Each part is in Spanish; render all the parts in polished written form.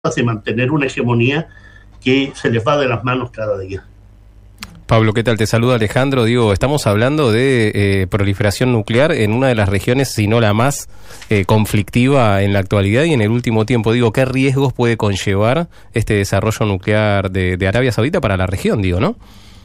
de mantener una hegemonía que se les va de las manos cada día. Pablo, ¿qué tal? Te saluda Alejandro. Digo, estamos hablando de proliferación nuclear en una de las regiones, si no la más conflictiva en la actualidad y en el último tiempo. Digo, ¿qué riesgos puede conllevar este desarrollo nuclear de Arabia Saudita para la región, digo, no?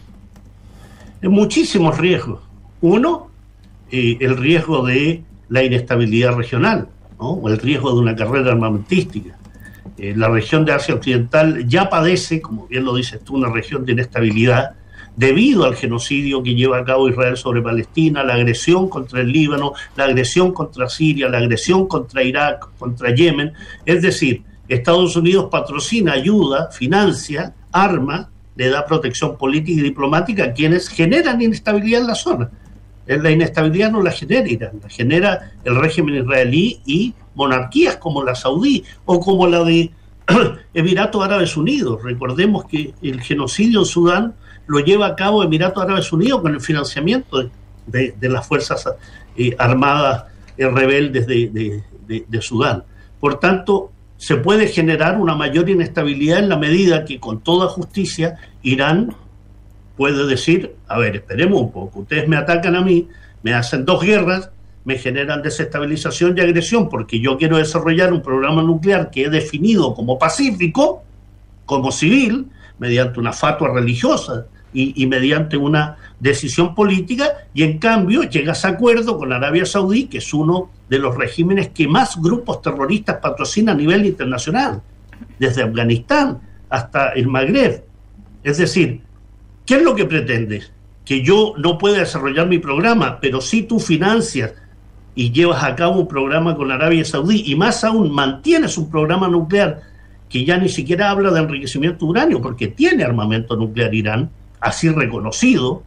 Muchísimos riesgos. Uno, el riesgo de la inestabilidad regional, ¿no? O el riesgo de una carrera armamentística. La región de Asia Occidental ya padece, como bien lo dices tú, una región de inestabilidad debido al genocidio que lleva a cabo Israel sobre Palestina, la agresión contra el Líbano, la agresión contra Siria, la agresión contra Irak, contra Yemen. Es decir, Estados Unidos patrocina, ayuda, financia, arma, le da protección política y diplomática a quienes generan inestabilidad en la zona. La inestabilidad no la genera Irán, la genera el régimen israelí y monarquías como la saudí o como la de Emiratos Árabes Unidos. Recordemos que el genocidio en Sudán lo lleva a cabo Emiratos Árabes Unidos con el financiamiento de las fuerzas armadas rebeldes de Sudán. Por tanto, se puede generar una mayor inestabilidad en la medida que, con toda justicia, Irán puede decir, a ver, esperemos un poco, ustedes me atacan a mí, me hacen dos guerras, me generan desestabilización y agresión porque yo quiero desarrollar un programa nuclear que he definido como pacífico, como civil, mediante una fatua religiosa y mediante una decisión política, y en cambio llegas a acuerdo con Arabia Saudí, que es uno de los regímenes que más grupos terroristas patrocina a nivel internacional, desde Afganistán hasta el Magreb. Es decir, ¿qué es lo que pretendes? Que yo no pueda desarrollar mi programa, pero si tú financias y llevas a cabo un programa con Arabia Saudí, y más aún mantienes un programa nuclear que ya ni siquiera habla de enriquecimiento de uranio, porque tiene armamento nuclear Irán, así reconocido,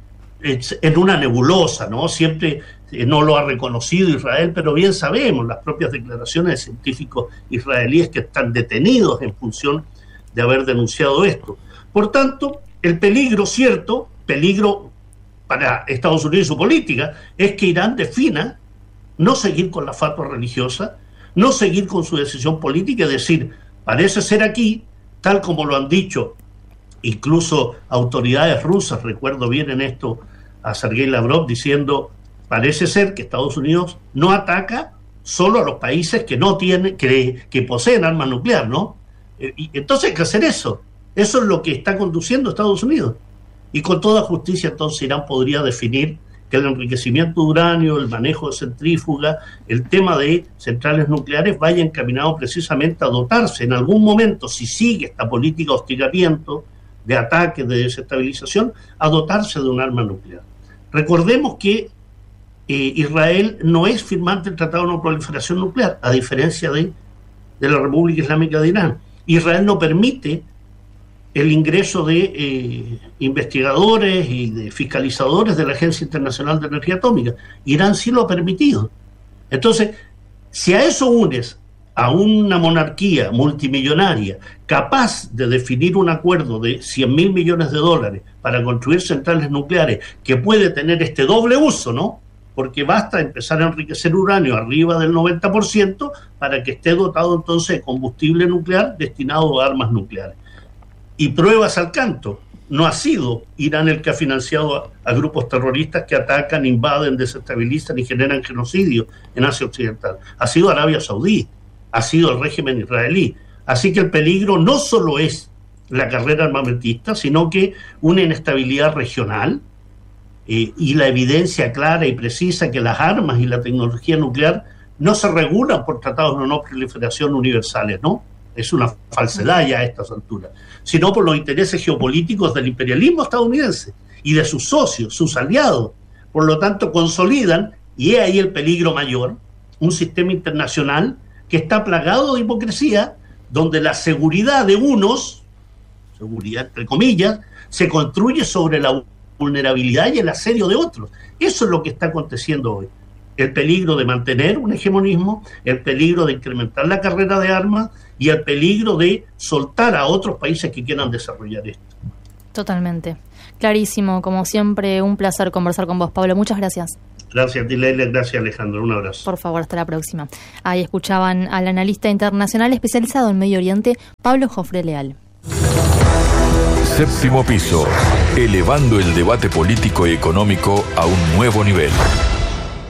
en una nebulosa, ¿no? Siempre no lo ha reconocido Israel, pero bien sabemos las propias declaraciones de científicos israelíes que están detenidos en función de haber denunciado esto. Por tanto, el peligro, cierto, peligro para Estados Unidos y su política, es que Irán defina no seguir con la fatua religiosa, no seguir con su decisión política, es decir, parece ser aquí, tal como lo han dicho incluso autoridades rusas, recuerdo bien en esto a Sergei Lavrov diciendo, parece ser que Estados Unidos no ataca solo a los países que no tienen, que poseen armas nucleares, ¿no? Y entonces hay que hacer eso. Eso es lo que está conduciendo Estados Unidos. Y con toda justicia entonces Irán podría definir que el enriquecimiento de uranio, el manejo de centrífuga, el tema de centrales nucleares vaya encaminado precisamente a dotarse en algún momento, si sigue esta política de hostigamiento, de ataque, de desestabilización, a dotarse de un arma nuclear. Recordemos que Israel no es firmante del Tratado de No Proliferación Nuclear, a diferencia de la República Islámica de Irán. Israel no permite el ingreso de investigadores y de fiscalizadores de la Agencia Internacional de Energía Atómica. Irán sí lo ha permitido. Entonces, si a eso unes a una monarquía multimillonaria capaz de definir un acuerdo de $100.000 millones para construir centrales nucleares que puede tener este doble uso, ¿no? Porque basta empezar a enriquecer uranio arriba del 90% para que esté dotado entonces de combustible nuclear destinado a armas nucleares. Y pruebas al canto, no ha sido Irán el que ha financiado a grupos terroristas que atacan, invaden, desestabilizan y generan genocidio en Asia Occidental. Ha sido Arabia Saudí, ha sido el régimen israelí. Así que el peligro no solo es la carrera armamentista, sino que una inestabilidad regional y la evidencia clara y precisa que las armas y la tecnología nuclear no se regulan por tratados de no proliferación universales, ¿no? Es una falsedad ya a estas alturas, sino por los intereses geopolíticos del imperialismo estadounidense y de sus socios, sus aliados. Por lo tanto, consolidan, y es ahí el peligro mayor, un sistema internacional que está plagado de hipocresía, donde la seguridad de unos, seguridad entre comillas, se construye sobre la vulnerabilidad y el asedio de otros. Eso es lo que está aconteciendo hoy. El peligro de mantener un hegemonismo, el peligro de incrementar la carrera de armas y el peligro de soltar a otros países que quieran desarrollar esto. Totalmente. Clarísimo, como siempre, un placer conversar con vos, Pablo. Muchas gracias. Gracias a ti, Leila, gracias, Alejandro. Un abrazo. Por favor, hasta la próxima. Ahí escuchaban al analista internacional especializado en Medio Oriente, Pablo Jofre Leal. Séptimo piso, elevando el debate político y económico a un nuevo nivel.